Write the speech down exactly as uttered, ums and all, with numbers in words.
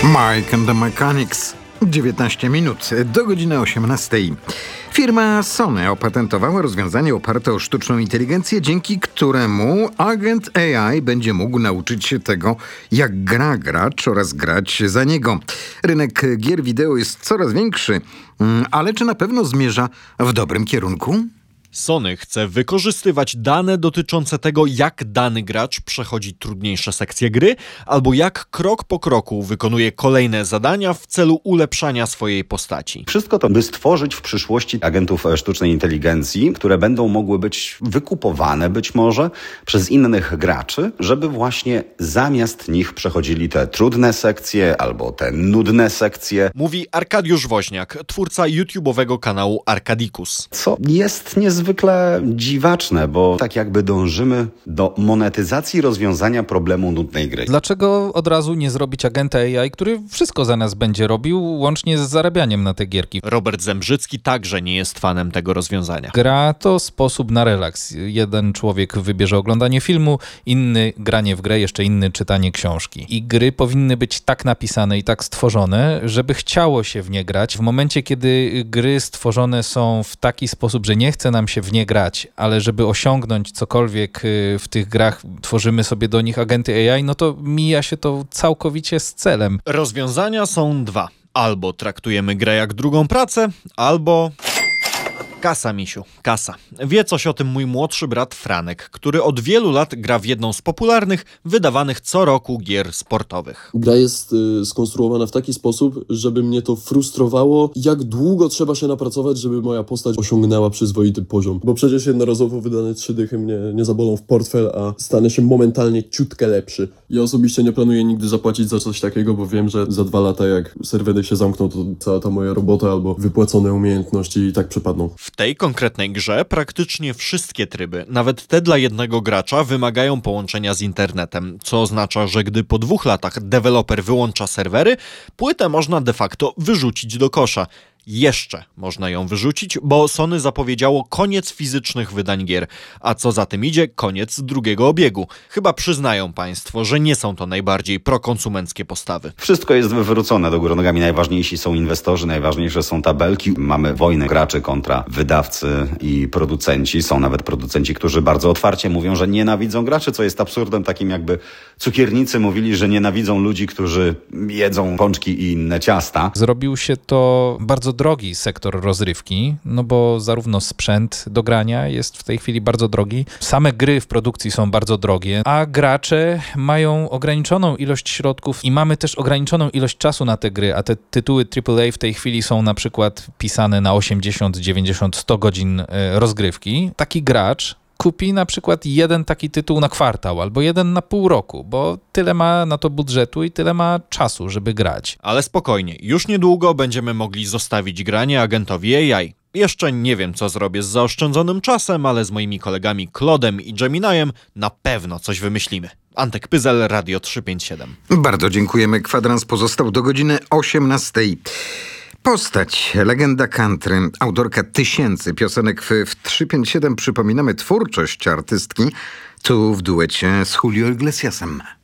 Mike and the Mechanics. dziewiętnaście minut do godziny osiemnastej. Firma Sony opatentowała rozwiązanie oparte o sztuczną inteligencję, dzięki któremu agent A I będzie mógł nauczyć się tego, jak gra gracz oraz grać za niego. Rynek gier wideo jest coraz większy, ale czy na pewno zmierza w dobrym kierunku? Sony chce wykorzystywać dane dotyczące tego, jak dany gracz przechodzi trudniejsze sekcje gry, albo jak krok po kroku wykonuje kolejne zadania w celu ulepszania swojej postaci. Wszystko to, by stworzyć w przyszłości agentów sztucznej inteligencji, które będą mogły być wykupowane być może przez innych graczy, żeby właśnie zamiast nich przechodzili te trudne sekcje albo te nudne sekcje. Mówi Arkadiusz Woźniak, twórca YouTube'owego kanału Arkadikus. Co jest niezwykle Zwykle dziwaczne, bo tak jakby dążymy do monetyzacji rozwiązania problemu nudnej gry. Dlaczego od razu nie zrobić agenta A I, który wszystko za nas będzie robił, łącznie z zarabianiem na te gierki? Robert Zembrzycki także nie jest fanem tego rozwiązania. Gra to sposób na relaks. Jeden człowiek wybierze oglądanie filmu, inny granie w grę, jeszcze inny czytanie książki. I gry powinny być tak napisane i tak stworzone, żeby chciało się w nie grać. W momencie, kiedy gry stworzone są w taki sposób, że nie chce nam się w nie grać, ale żeby osiągnąć cokolwiek w tych grach, tworzymy sobie do nich agenty A I, no to mija się to całkowicie z celem. Rozwiązania są dwa. Albo traktujemy grę jak drugą pracę, albo... Kasa, misiu, kasa. Wie coś o tym mój młodszy brat Franek, który od wielu lat gra w jedną z popularnych, wydawanych co roku gier sportowych. Gra jest y, skonstruowana w taki sposób, żeby mnie to frustrowało, jak długo trzeba się napracować, żeby moja postać osiągnęła przyzwoity poziom. Bo przecież jednorazowo wydane trzy dychy mnie nie zabolą w portfel, a stanę się momentalnie ciutkę lepszy. Ja osobiście nie planuję nigdy zapłacić za coś takiego, bo wiem, że za dwa lata jak serwery się zamkną, to cała ta moja robota albo wypłacone umiejętności i tak przepadną. W tej konkretnej grze praktycznie wszystkie tryby, nawet te dla jednego gracza, wymagają połączenia z internetem, co oznacza, że gdy po dwóch latach deweloper wyłącza serwery, płytę można de facto wyrzucić do kosza. Jeszcze można ją wyrzucić, bo Sony zapowiedziało koniec fizycznych wydań gier, a co za tym idzie, koniec drugiego obiegu. Chyba przyznają państwo, że nie są to najbardziej prokonsumenckie postawy. Wszystko jest wywrócone do góry nogami. Najważniejsi są inwestorzy, najważniejsze są tabelki. Mamy wojnę graczy kontra wydawcy i producenci. Są nawet producenci, którzy bardzo otwarcie mówią, że nienawidzą graczy, co jest absurdem takim, jakby cukiernicy mówili, że nienawidzą ludzi, którzy jedzą pączki i inne ciasta. Zrobił się to bardzo drogi sektor rozrywki, no bo zarówno sprzęt do grania jest w tej chwili bardzo drogi, same gry w produkcji są bardzo drogie, a gracze mają ograniczoną ilość środków i mamy też ograniczoną ilość czasu na te gry, a te tytuły A A A w tej chwili są na przykład pisane na osiemdziesiąt, dziewięćdziesiąt, sto godzin rozgrywki. Taki gracz kupi na przykład jeden taki tytuł na kwartał albo jeden na pół roku, bo tyle ma na to budżetu i tyle ma czasu, żeby grać. Ale spokojnie, już niedługo będziemy mogli zostawić granie agentowi A I. Jeszcze nie wiem, co zrobię z zaoszczędzonym czasem, ale z moimi kolegami Claude'em i Gemini'em na pewno coś wymyślimy. Antek Pyzel, Radio trzysta pięćdziesiąt siedem. Bardzo dziękujemy. Kwadrans pozostał do godziny osiemnastej. Postać, legenda country, autorka tysięcy piosenek w, w trzysta pięćdziesiąt siedem. Przypominamy twórczość artystki tu w duecie z Julio Iglesiasem.